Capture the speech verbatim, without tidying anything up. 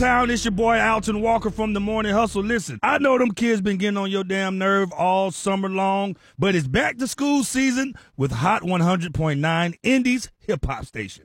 Town, it's your boy Alton Walker from the Morning Hustle. Listen, I know them kids been getting on your damn nerve all summer long, but it's back to school season with Hot one hundred point nine Indies Hip Hop Station.